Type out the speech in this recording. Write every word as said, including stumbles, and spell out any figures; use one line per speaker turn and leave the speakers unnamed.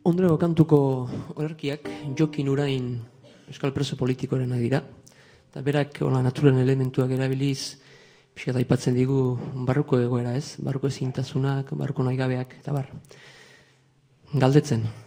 Ondrego kantuko olerkiak Jokin Urain euskal preso politikorenak dira. Eta berak hola naturen elementuak erabiliz pixkat aipatzen digu barruko egoera ez, barruko ezintasunak, barruko nahigabeak, eta bar. Galdetzen.